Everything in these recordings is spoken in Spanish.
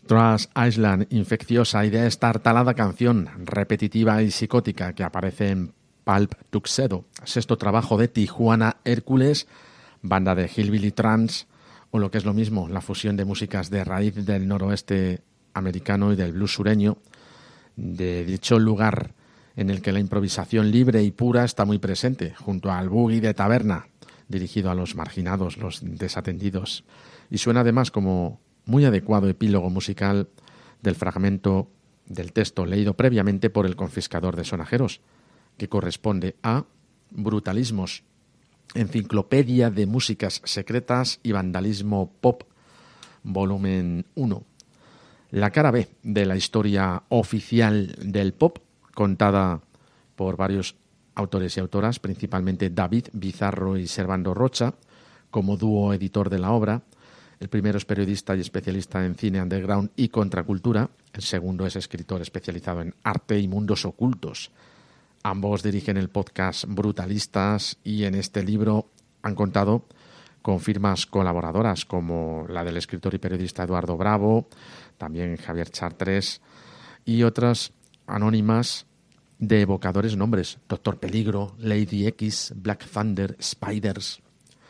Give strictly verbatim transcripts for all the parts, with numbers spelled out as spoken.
Trash Island, infecciosa y destartalada canción, repetitiva y psicótica que aparece en Pulp Tuxedo, sexto trabajo de Tijuana Hércules, banda de Hillbilly Trance, o lo que es lo mismo, la fusión de músicas de raíz del noroeste americano y del blues sureño, de dicho lugar en el que la improvisación libre y pura está muy presente, junto al boogie de taberna, dirigido a los marginados, los desatendidos, y suena además como muy adecuado epílogo musical del fragmento del texto leído previamente por el confiscador de sonajeros, que corresponde a Brutalismos, Enciclopedia de Músicas Secretas y Vandalismo Pop, volumen uno. La cara B de la historia oficial del pop, contada por varios autores y autoras, principalmente David Bizarro y Servando Rocha, como dúo editor de la obra. El primero es periodista y especialista en cine underground y contracultura. El segundo es escritor especializado en arte y mundos ocultos. Ambos dirigen el podcast Brutalistas y en este libro han contado con firmas colaboradoras como la del escritor y periodista Eduardo Bravo, también Javier Chartres y otras anónimas de evocadores nombres: Doctor Peligro, Lady X, Black Thunder, Spiders.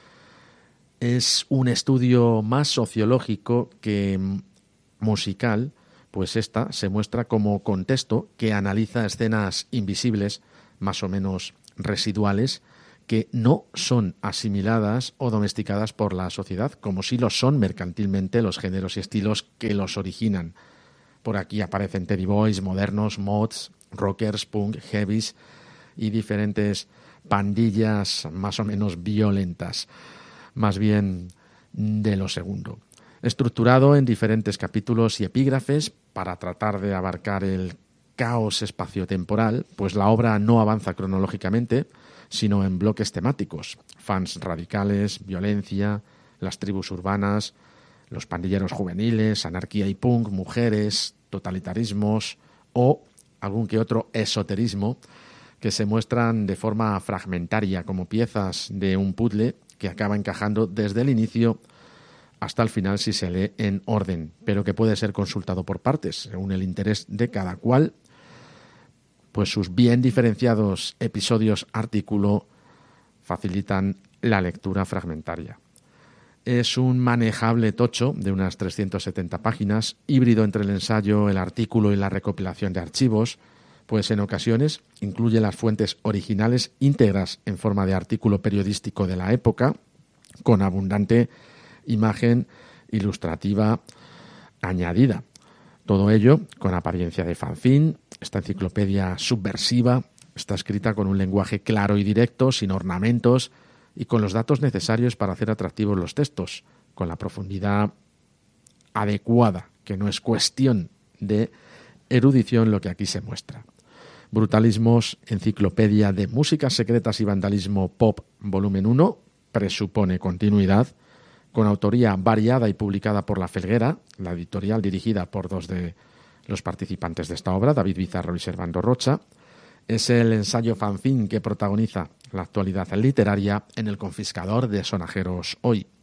Es un estudio más sociológico que musical, pues esta se muestra como contexto que analiza escenas invisibles, más o menos residuales, que no son asimiladas o domesticadas por la sociedad, como sí lo son mercantilmente los géneros y estilos que los originan. Por aquí aparecen Teddy Boys, modernos, mods, rockers, punk, heavies y diferentes pandillas más o menos violentas, más bien de lo segundo. Estructurado en diferentes capítulos y epígrafes para tratar de abarcar el caos espaciotemporal, pues la obra no avanza cronológicamente, sino en bloques temáticos: fans radicales, violencia, las tribus urbanas, los pandilleros juveniles, anarquía y punk, mujeres, totalitarismos o algún que otro esoterismo que se muestran de forma fragmentaria como piezas de un puzzle que acaba encajando desde el inicio hasta el final si se lee en orden, pero que puede ser consultado por partes, según el interés de cada cual, pues sus bien diferenciados episodios artículo facilitan la lectura fragmentaria. Es un manejable tocho de unas trescientas setenta páginas, híbrido entre el ensayo, el artículo y la recopilación de archivos, pues en ocasiones incluye las fuentes originales íntegras en forma de artículo periodístico de la época, con abundante imagen ilustrativa añadida. Todo ello con apariencia de fanzine. Esta enciclopedia subversiva está escrita con un lenguaje claro y directo, sin ornamentos y con los datos necesarios para hacer atractivos los textos, con la profundidad adecuada, que no es cuestión de erudición lo que aquí se muestra. Brutalismos, Enciclopedia de Músicas Secretas y Vandalismo Pop, volumen uno, presupone continuidad, con autoría variada y publicada por La Felguera, la editorial dirigida por dos de los participantes de esta obra, David Bizarro y Servando Rocha. Es el ensayo fanzine que protagoniza la actualidad literaria en El Confiscador de Sonajeros hoy.